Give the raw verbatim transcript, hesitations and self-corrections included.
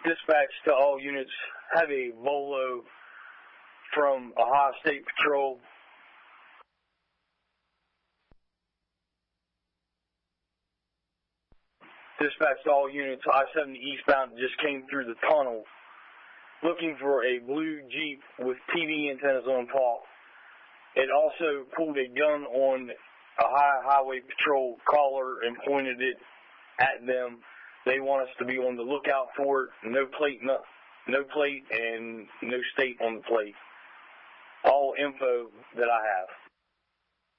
Dispatch to all units, have a Volo from Ohio State Patrol. Dispatch to all units, I seventy eastbound just came through the tunnel looking for a blue Jeep with T V antennas on top. It also pulled a gun on a Ohio Highway Patrol caller and pointed it at them. They want us to be on the lookout for it. No plate, no, no plate, and no state on the plate. All info that I have.